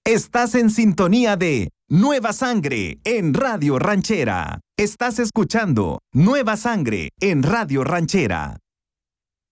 Estás en sintonía de Nueva Sangre en Radio Ranchera. Estás escuchando Nueva Sangre en Radio Ranchera.